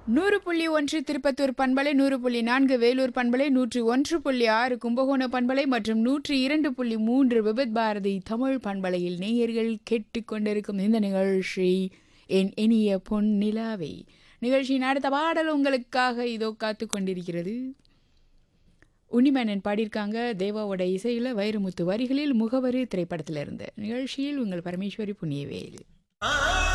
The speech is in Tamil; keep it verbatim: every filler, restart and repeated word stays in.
நூறு புள்ளி ஒன்று திருப்பத்தூர் பண்பலை, நூறு புள்ளி நான்கு வேலூர் பண்பலை, நூற்று ஒன்று புள்ளி ஆறு கும்பகோண பண்பலை மற்றும் நூற்று இரண்டு புள்ளி மூன்று விபத் பாரதி தமிழ் பண்பலையில் நேயர்கள் கேட்டுக்கொண்டிருக்கும் இந்த நிகழ்ச்சி என் இனிய பொன் நிலாவை. நிகழ்ச்சியின் அடுத்த பாடல் உங்களுக்காக இதோ காத்து கொண்டிருக்கிறது. உன்னிமேனன் பாடியிருக்காங்க. தேவாவோட இசையில் வைரமுத்து வரிகளில் முகவரி திரைப்படத்திலிருந்து. நிகழ்ச்சியில் உங்கள் பரமேஸ்வரி புண்ணியவேல்.